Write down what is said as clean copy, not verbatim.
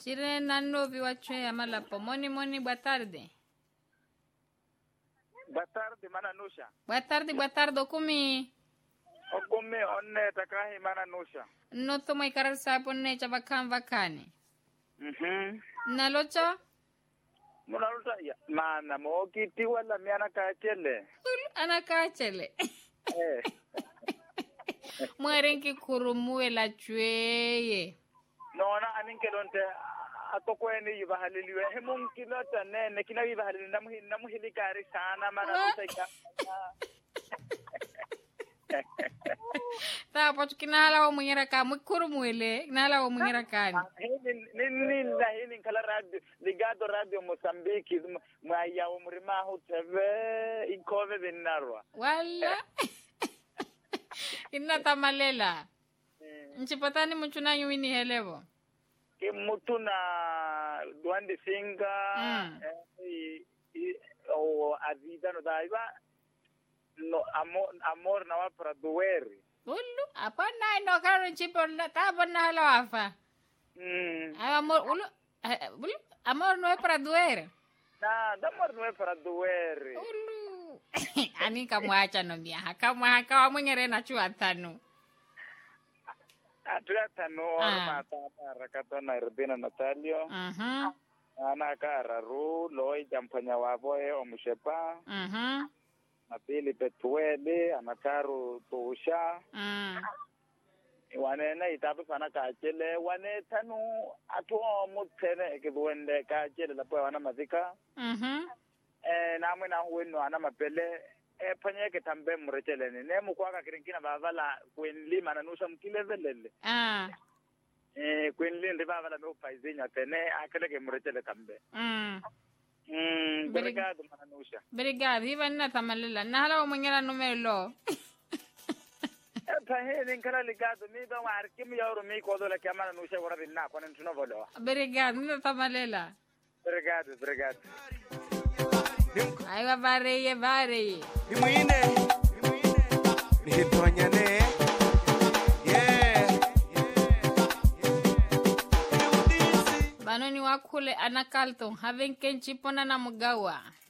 Chire nanno vi wachwe amala pomoni moni boa tarde. Boa tarde mana Nusha. Boa tarde okumi. Okumi onne takahi mana Nusha. No tomo ikarar saponne chabakan vakani. Nalocha? Munalota ya mana mo kiti wala mi anakachele. Anakachele. Mwarenki kurumue la chweye. Nona aninke donte atokweni yibahaliliwe hemun kinota ne kina yibahalili namuhili kari sana mana Nusha. Ta pocho kinala wa munyera ka mukurumuele kinala wa munyera kani. Hini kala radio ligado radio Mozambique mwaya umrima huteve ikove binarwa. Wala. Inna tamalela. Nchipatani mchuna yuini helevo. Ke mutuna duande singa o avida no daiva no amor na wapra dueri. Ulu apa na no karo nchipo ta bona hala wafa. Amor no es para duer. Amor no es para duer. Ulu. Ani kamwacha no mia. Kamwa mwenyere na chuatanu. Chuatanu mata rakatona Irbina Natalio. Ana kararu loi jampanya waboe omushepa. Napili petuele anakaru tosha. Wane na itabu sana kachele wane tanu atuo mutene kibuende kachele la pwa wana mazika namwe na huwenu ana mapele panye ketambe murechele ne mukwaka kirinkina bavala kwenli mana Nusha mkilevelele kwenli ndi bavala me upaizinya tene akele ke murechele tambe obrigado mana Nusha. Obrigado iba na tamalela nahala umengera numero. Tahini nkala ligado mi ba warkim yawro mi ko dole kamana Nusha wara binna ko nan tuno bolo. Obrigado nda tamalela. Obrigado. Aiwa bare. Imuine. Ni hitonyane. Banoni wakule anakalto havenken chipona na mugawa.